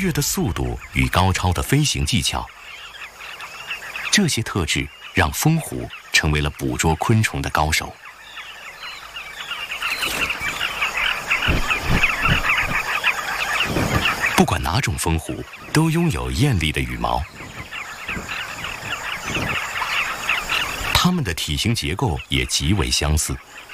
越的速度与高超的飞行技巧，这些特质让蜂虎成为了捕捉昆虫的高手。不管哪种蜂虎，都拥有艳丽的羽毛，它们的体型结构也极为相似，